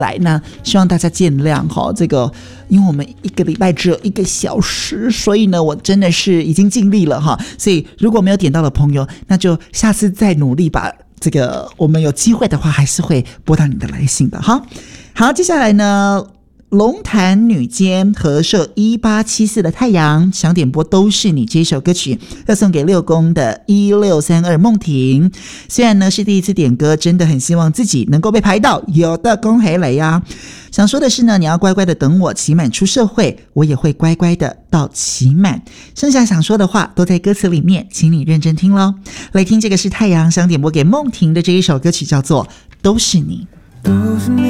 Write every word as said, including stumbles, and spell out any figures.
来，那希望大家见谅哈。这个因为我们一个礼拜只有一个小时，所以呢，我真的是已经尽力了哈。所以如果没有点到的朋友，那就下次再努力吧。这个我们有机会的话，还是会拨到你的来信的哈。好，接下来呢，龙潭女监合社一八七四的太阳想点播都是你这一首歌曲，要送给六宫的一六三二梦婷。虽然呢是第一次点歌，真的很希望自己能够被排到，有的恭喜雷呀！想说的是呢，你要乖乖的等我期满出社会，我也会乖乖的到期满。剩下想说的话都在歌词里面，请你认真听咯。来听这个是太阳想点播给梦婷的这一首歌曲，叫做都是你。 都是你